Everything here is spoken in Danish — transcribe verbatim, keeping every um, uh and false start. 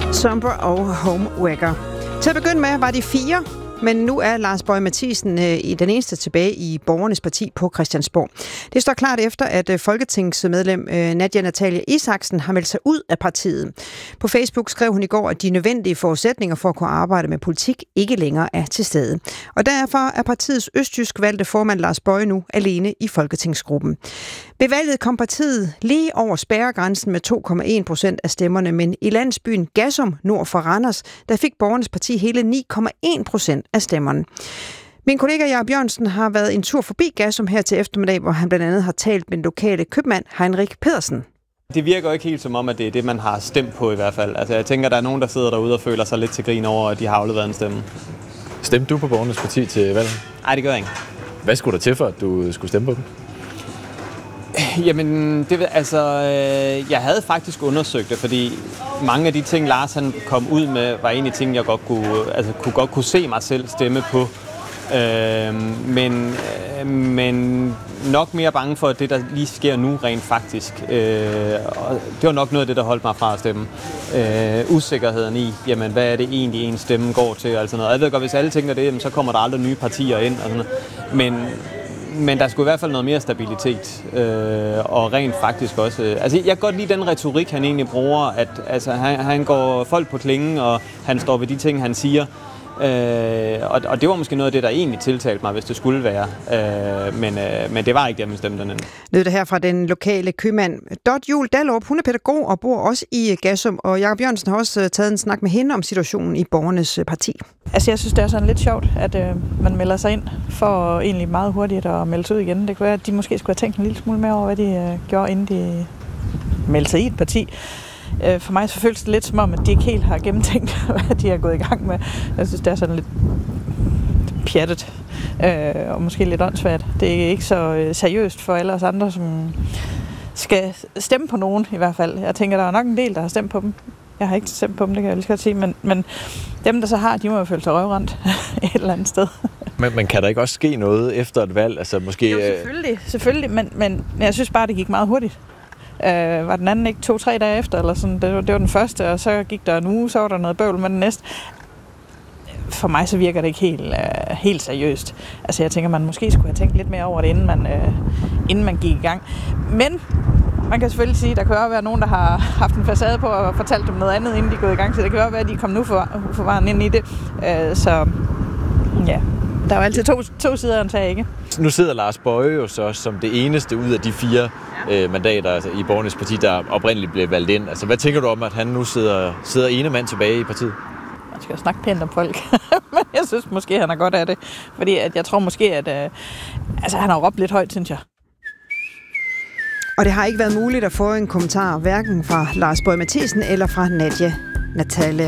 Somber og Homewrecker. Til at begynde med var de fire, men nu er Lars Boje Mathiesen øh, den eneste tilbage i Borgernes Parti på Christiansborg. Det står klart efter, at øh, folketingsmedlem øh, Nadia Natalia Isaksen har meldt sig ud af partiet. På Facebook skrev hun i går, at de nødvendige forudsætninger for at kunne arbejde med politik ikke længere er til stede. Og derfor er partiets østtysk valgte formand Lars Boje nu alene i folketingsgruppen. Ved valget kom partiet lige over spærregrænsen med to komma en procent af stemmerne, men i landsbyen Gassum nord for Randers, der fik Borgernes Parti hele ni komma en procent af stemmerne. Min kollega Jacob Jørgensen har været en tur forbi Gassum her til eftermiddag, hvor han blandt andet har talt med den lokale købmand Heinrich Pedersen. Det virker jo ikke helt som om, at det er det, man har stemt på i hvert fald. Altså, jeg tænker, der er nogen, der sidder derude og føler sig lidt til grin over, at de har afleveret en stemme. Stemte du på Borgernes Parti til valget? Nej, det gør jeg ikke. Hvad skulle der til for, at du skulle stemme på dem? Jamen, det, altså, øh, jeg havde faktisk undersøgt det, fordi mange af de ting, Lars han kom ud med, var egentlig ting, jeg godt kunne, altså, kunne, godt kunne se mig selv stemme på. Øh, men, øh, men nok mere bange for, at det, der lige sker nu rent faktisk. Øh, og det var nok noget af det, der holdt mig fra at stemme. Øh, usikkerheden i, jamen, hvad er det egentlig, en stemme går til? Og, sådan noget. Og jeg ved godt, hvis alle tænker det, jamen, så kommer der aldrig nye partier ind. Og sådan noget. Men Men der skulle i hvert fald noget mere stabilitet, øh, og rent faktisk også. Øh, altså, jeg kan godt lide den retorik, han egentlig bruger, at altså, han, han går folk på klingen, og han står ved de ting, han siger. Øh, og, og det var måske noget af det, der egentlig tiltalte mig, hvis det skulle være. Øh, men, øh, men det var ikke det, man stemte den. Lød det her fra den lokale købmand Dot Juhl Dallerup. Hun er pædagog og bor også i Gassum, og Jacob Jørgensen har også taget en snak med hende om situationen i Borgernes Parti. Altså, jeg synes, det er sådan lidt sjovt, at øh, man melder sig ind for egentlig meget hurtigt at melde sig ud igen. Det kunne være, at de måske skulle have tænkt en lille smule mere over, hvad de øh, gjorde, inden de meldte sig i et parti. Øh, for mig så føles det lidt som om, at de ikke helt har gennemtænkt, hvad de har gået i gang med. Jeg synes, det er sådan lidt pjattet øh, og måske lidt åndssvagt. Det er ikke så øh, seriøst for alle os andre, som skal stemme på nogen i hvert fald. Jeg tænker, der er nok en del, der har stemt på dem. Jeg har ikke stemt på dem, det kan jeg lige godt sige, men, men dem, der så har, de må jo føle sig røvrendt et eller andet sted. Men, men kan der ikke også ske noget efter et valg? Altså, måske, jo, selvfølgelig, selvfølgelig men, men jeg synes bare, det gik meget hurtigt. Øh, var den anden ikke to-tre dage efter, eller sådan, det var, det var den første, og så gik der en uge, så var der noget bøvl med den næste. For mig så virker det ikke helt, øh, helt seriøst. Altså jeg tænker, man måske skulle have tænkt lidt mere over det, inden man, øh, inden man gik i gang. Men man kan selvfølgelig sige, at der kan også være nogen, der har haft en facade på og fortalt dem noget andet, inden de er gået i gang. Så det kan også være, at de kom nu for, for varen ind i det. Øh, så ja, der er jo altid to, to sider af en sag, ikke? Nu sidder Lars Boje jo så som det eneste ud af de fire ja. øh, mandater altså, i Borgernes Parti, der oprindeligt blev valgt ind. Altså, hvad tænker du om, at han nu sidder, sidder ene mand tilbage i partiet? Man skal jo snakke pænt om folk, men jeg synes måske, han er godt af det. Fordi at jeg tror måske, at øh, altså, han har råbt lidt højt, synes jeg. Og det har ikke været muligt at få en kommentar, hverken fra Lars Boje Mathiesen eller fra Nadia Natalia